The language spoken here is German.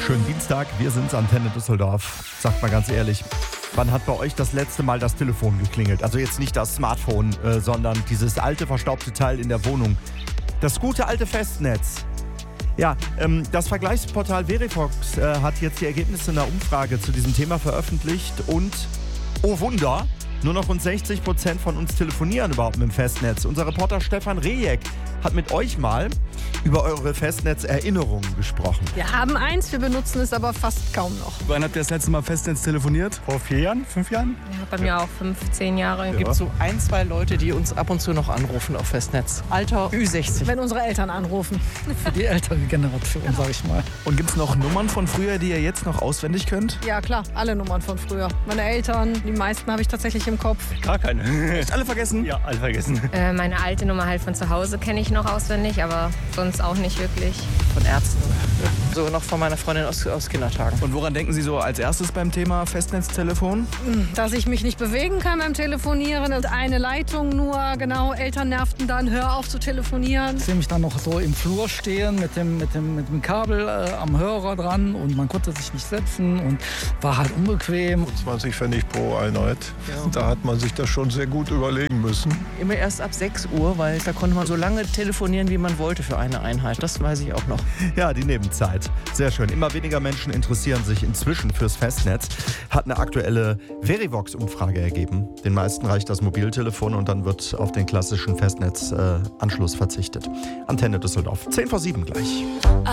Schönen Dienstag, wir sind's, Antenne Düsseldorf. Sagt mal ganz ehrlich, wann hat bei euch das letzte Mal das Telefon geklingelt? Also jetzt nicht das Smartphone, sondern dieses alte, verstaubte Teil in der Wohnung. Das gute alte Festnetz. Ja, das Vergleichsportal Verivox hat jetzt die Ergebnisse einer Umfrage zu diesem Thema veröffentlicht und, oh Wunder, nur noch rund 60% von uns telefonieren überhaupt mit dem Festnetz. Unser Reporter Stefan Rejek hat mit euch mal über eure Festnetzerinnerungen gesprochen. Wir haben eins, wir benutzen es aber fast kaum noch. Wann habt ihr das letzte Mal Festnetz telefoniert? Vor 4 Jahren, 5 Jahren? Ja, bei mir auch 15 Jahre. Es gibt so 1, 2 Leute, die uns ab und zu noch anrufen auf Festnetz. Alter Ü60. Wenn unsere Eltern anrufen. Für die ältere Generation, sag ich mal. Und gibt es noch Nummern von früher, die ihr jetzt noch auswendig könnt? Ja klar, alle Nummern von früher. Meine Eltern, die meisten habe ich tatsächlich im Kopf. Gar keine. Echt alle vergessen? Ja, alle vergessen. Meine alte Nummer halt von zu Hause kenne ich noch auswendig, aber sonst auch nicht wirklich. Von Ärzten. So noch von meiner Freundin aus Kindertagen. Und woran denken Sie so als erstes beim Thema Festnetztelefon? Dass ich mich nicht bewegen kann beim Telefonieren und eine Leitung nur, genau, Eltern nervten dann, hör auf zu telefonieren. Ich sehe mich dann noch so im Flur stehen mit dem Kabel am Hörer dran und man konnte sich nicht setzen und war halt unbequem. 20 Pfennig pro Einheit. Ja. Da hat man sich das schon sehr gut überlegen müssen. Immer erst ab 6 Uhr, weil da konnte man so lange telefonieren, wie man wollte für eine Einheit. Das weiß ich auch noch. Ja, die Nebenzeit. Sehr schön. Immer weniger Menschen interessieren sich inzwischen fürs Festnetz. Hat eine aktuelle Verivox-Umfrage ergeben. Den meisten reicht das Mobiltelefon und dann wird auf den klassischen Festnetzanschluss verzichtet. Antenne Düsseldorf. 6:50 gleich.